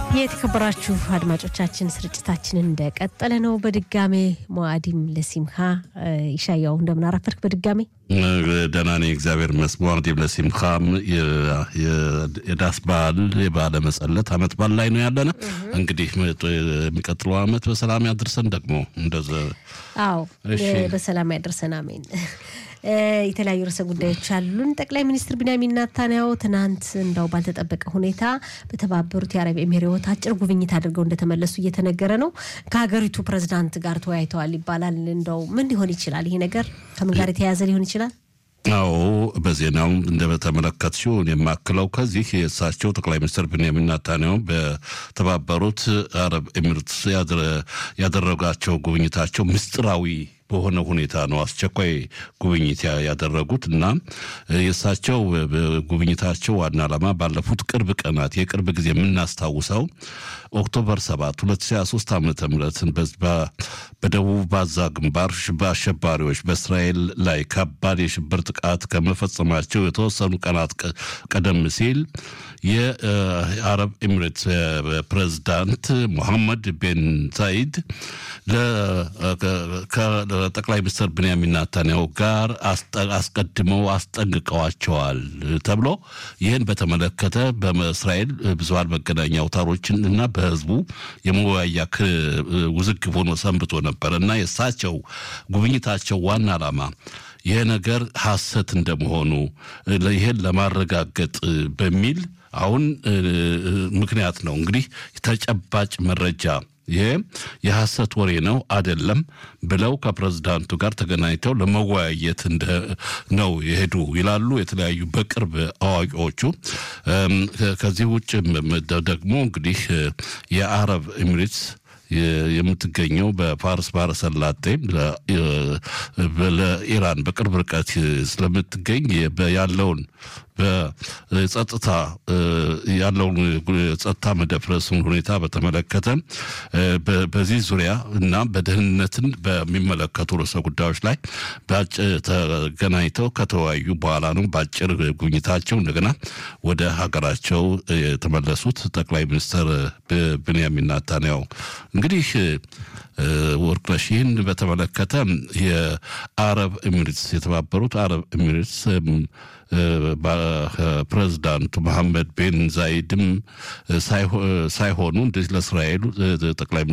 የተከበራችሁ አድማጮቻችን ስርጭታችንን እንደቀጠለ ነው። በድጋሜ ሞአዲም ለሲምሃ ኢሻያው እንደምን አረፈርክ? በድጋሜ ደህና ነኝ እግዚአብሔር ይመስገን። ሞአዲም ለሲምሃ የዳስ በዓል የበዓለ መጸለት አመት በዓል ላይ ነው ያለነ። እንግዲህ የሚቀጥለው አመት በሰላም ያድርሰን። ደግሞ እንደዛ በሰላም ያድርሰን አሜን። የተለያዩ ርዕሰ ጉዳዮች አሉን። ጠቅላይ ሚኒስትር ቢንያሚን ኔታንያሁ ትናንት እንዳው ባልተጠበቀ ሁኔታ በተባበሩት የአረብ ኤሚሬቶች አጭር ጉብኝት አድርገው እንደተመለሱ እየተነገረ ነው። ከሀገሪቱ ፕሬዝዳንት ጋር ተወያይተዋል ይባላል። እንደው ምን ሊሆን ይችላል? ይሄ ነገር ከምን ጋር የተያያዘ ሊሆን ይችላል? አዎ በዜናው እንደተመለከትሽው የማክለው ከዚህ የእሳቸው ጠቅላይ ሚኒስትር ቢንያሚን ኔታንያሁ በተባበሩት አረብ ኤሚሬቶች ያደረጋቸው ጉብኝታቸው ምስጢራዊ በሆነ ሁኔታ ነው አስቸኳይ ጉብኝት ያደረጉት እና የእሳቸው ጉብኝታቸው ዋና ዓላማ ባለፉት ቅርብ ቀናት የቅርብ ጊዜ የምናስታውሰው ኦክቶበር 7 2023 ዓ.ም በደቡብ ባዛ ግንባር አሸባሪዎች በእስራኤል ላይ ከባድ የሽብር ጥቃት ከመፈጸማቸው የተወሰኑ ቀናት ቀደም ሲል የአረብ ኤሚሬትስ ፕሬዝዳንት ሙሐመድ ቤን ዛይድ ጠቅላይ ሚኒስትር ቢንያሚን ኔታንያሁ ጋር አስቀድመው አስጠንቅቀዋቸዋል ተብሎ ይህን በተመለከተ በእስራኤል ብዙሃን መገናኛ አውታሮችን እና በህዝቡ የመወያያ ውዝግብ ሆኖ ሰንብቶ ነበር እና የእሳቸው ጉብኝታቸው ዋና ዓላማ ይህ ነገር ሐሰት እንደመሆኑ ይህን ለማረጋገጥ በሚል አሁን ምክንያት ነው እንግዲህ ተጨባጭ መረጃ ይሄ የሐሰት ወሬ ነው አይደለም ብለው ከፕሬዝዳንቱ ጋር ተገናኝተው ለመወያየት ነው የሄዱ ይላሉ የተለያዩ በቅርብ አዋቂዎቹ። ከዚህ ውጭ ደግሞ እንግዲህ የአረብ ኤሚሬትስ የምትገኘው በፋርስ ባህረ ሰላጤ ለኢራን በቅርብ ርቀት ስለምትገኝ ያለውን በጸጥታ ያለውን ጸጥታ መደፍረስን ሁኔታ በተመለከተ በዚህ ዙሪያ እና በደህንነትን በሚመለከቱ ርዕሰ ጉዳዮች ላይ ተገናኝተው ከተወያዩ በኋላ ነው ባጭር ጉብኝታቸው እንደገና ወደ ሀገራቸው የተመለሱት ጠቅላይ ሚኒስትር ቢንያሚን ኔታንያሁ። እንግዲህ ወርቅነሽን በተመለከተ የአረብ ኤሚሬትስ የተባበሩት አረብ ኤሚሬትስ ፕሬዝዳንቱ መሐመድ ቤን ዛይድም ሳይሆኑ እንደዚህ ለእስራኤል ጠቅላይ